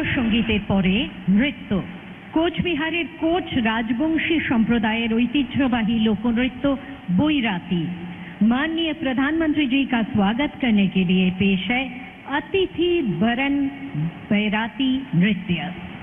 সঙ্গীতের পরে নৃত্য। কোচবিহারের কোচ राजवंशी संप्रदायर ऐतिह्यवाही लोकनृत्य बैराती। माननीय प्रधानमंत्री जी का स्वागत करने के लिए पेश है अतिथि वरण बैराती नृत्य।